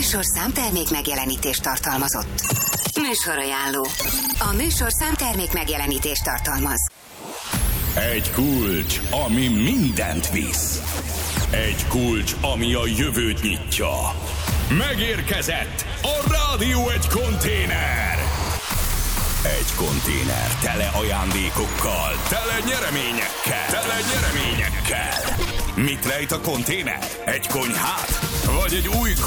műsorszám termék megjelenítést tartalmazott. Műsorajánló. A műsorszám termék megjelenítést tartalmaz. Egy kulcs, ami mindent visz. Egy kulcs, ami a jövőt nyitja. Megérkezett a Rádió egy konténer. Egy konténer tele ajándékokkal, tele nyereményekkel. Mit rejt a konténer? Egy konyhát? Vagy egy új